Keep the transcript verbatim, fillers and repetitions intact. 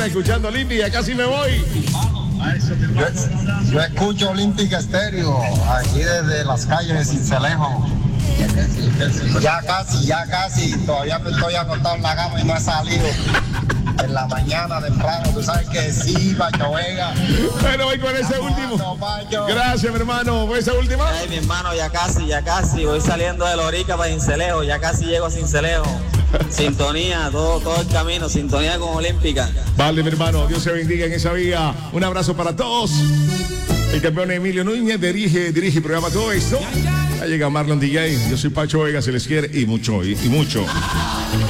mañana escuchando Olímpica, casi me voy. Yo, yo escucho Olímpica Estéreo, aquí desde las calles de Cincelejo. Ya casi, ya casi, todavía me estoy acostado en la cama y no he salido. En la mañana temprano, tú sabes que sí, Pacho Vega. Bueno, voy con ese último. Gracias, mi hermano. ¿Fue esa última? Ay, mi hermano, ya casi, ya casi. Voy saliendo de Lorica para Cincelejo, ya casi llego a Cincelejo. Sintonía, todo, todo el camino, sintonía con Olímpica. Vale, mi hermano, Dios se bendiga en esa vía. Un abrazo para todos. El campeón Emilio Núñez dirige, dirige y programa todo esto. Ya llega Marlon D J. Yo soy Pacho Vega, se les quiere y mucho, y, y mucho.